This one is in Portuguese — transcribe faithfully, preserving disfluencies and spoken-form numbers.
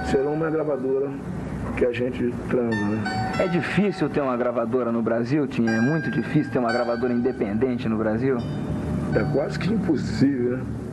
será uma gravadora que a gente transa, né? É difícil ter uma gravadora no Brasil, Tinha? É muito difícil ter uma gravadora independente no Brasil? É quase que impossível, né?